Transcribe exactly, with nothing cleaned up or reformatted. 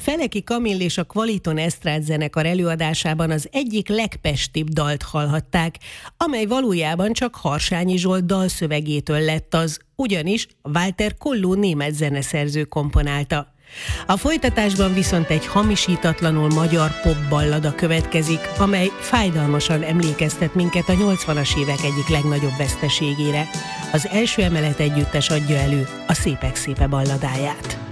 Feleki Kamill és a Qualiton Esztrád zenekar előadásában az egyik legpestibb dalt hallhatták, amely valójában csak Harsányi Zsolt dalszövegétől lett az, ugyanis Walter Kolló német zeneszerző komponálta. A folytatásban viszont egy hamisítatlanul magyar popballada következik, amely fájdalmasan emlékeztet minket a nyolcvanas évek egyik legnagyobb veszteségére. Az Első Emelet együttes adja elő a Szépek szépe balladáját.